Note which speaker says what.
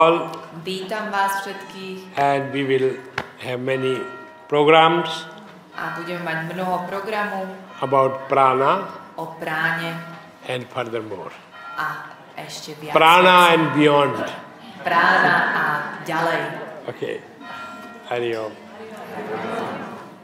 Speaker 1: all.
Speaker 2: Vítam vás všetkých.
Speaker 1: And we will have many programs.
Speaker 2: A budeme mať mnoho programov.
Speaker 1: About prana.
Speaker 2: O práne.
Speaker 1: And furthermore.
Speaker 2: A ešte viac.
Speaker 1: Prana and beyond.
Speaker 2: Prána a ďalej.
Speaker 1: Okay. Hari Om.